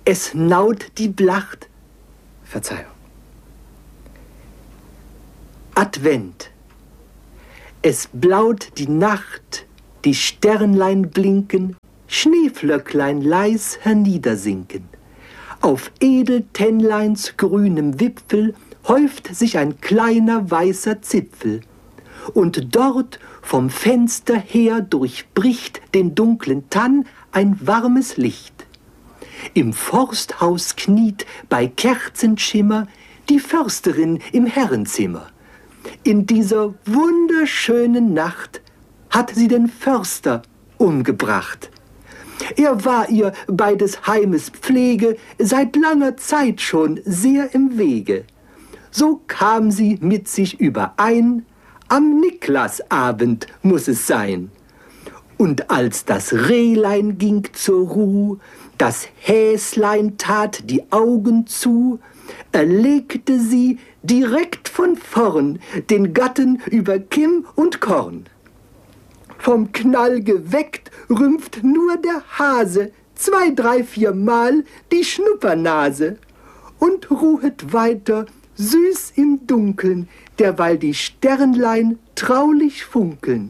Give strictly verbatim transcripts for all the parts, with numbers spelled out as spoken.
es naut die Blacht. Verzeihung. Advent. Es blaut die Nacht, die Sternlein blinken, Schneeflöcklein leis herniedersinken. Auf Edeltennleins grünem Wipfel häuft sich ein kleiner weißer Zipfel. Und dort vom Fenster her durchbricht den dunklen Tann ein warmes Licht. Im Forsthaus kniet bei Kerzenschimmer die Försterin im Herrenzimmer. In dieser wunderschönen Nacht hat sie den Förster umgebracht. Er war ihr bei des Heimes Pflege seit langer Zeit schon sehr im Wege. So kam sie mit sich überein, am Niklasabend muß es sein. Und als das Rehlein ging zur Ruh, das Häslein tat die Augen zu, erlegte sie direkt von vorn den Gatten über Kimm und Korn. Vom Knall geweckt rümpft nur der Hase zwei, drei, viermal die Schnuppernase und ruhet weiter süß im Dunkeln, derweil die Sternlein traulich funkeln.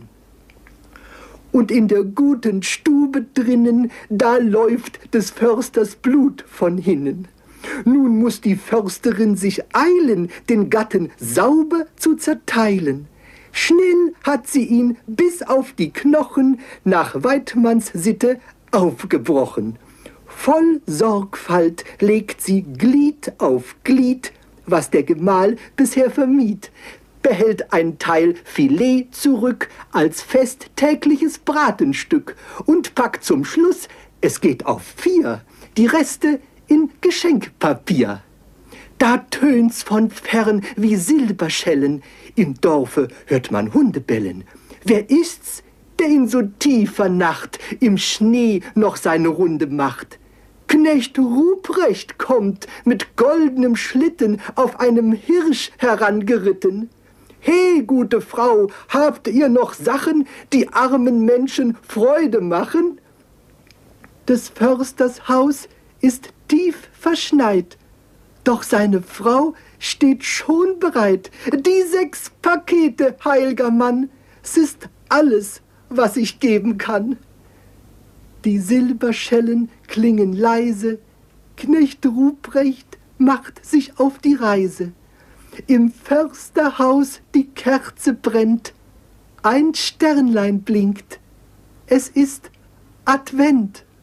Und in der guten Stube drinnen, da läuft des Försters Blut von hinnen. Nun muß die Försterin sich eilen, den Gatten sauber zu zerteilen. Schnell hat sie ihn bis auf die Knochen nach Weidmanns Sitte aufgebrochen. Voll Sorgfalt legt sie Glied auf Glied, was der Gemahl bisher vermied, behält ein Teil Filet zurück als festtägliches Bratenstück und packt zum Schluss, es geht auf vier, die Reste in Geschenkpapier. Da tönt's von fern wie Silberschellen, im Dorfe hört man Hunde bellen. Wer ist's, der in so tiefer Nacht im Schnee noch seine Runde macht? Knecht Ruprecht kommt mit goldenem Schlitten auf einem Hirsch herangeritten. He, gute Frau, habt ihr noch Sachen, die armen Menschen Freude machen? Des Försters Haus ist tief verschneit, doch seine Frau steht schon bereit. Die sechs Pakete, heilger Mann, s ist alles, was ich geben kann. Die Silberschellen klingen leise, Knecht Ruprecht macht sich auf die Reise. Im Försterhaus die Kerze brennt, ein Sternlein blinkt, es ist Advent.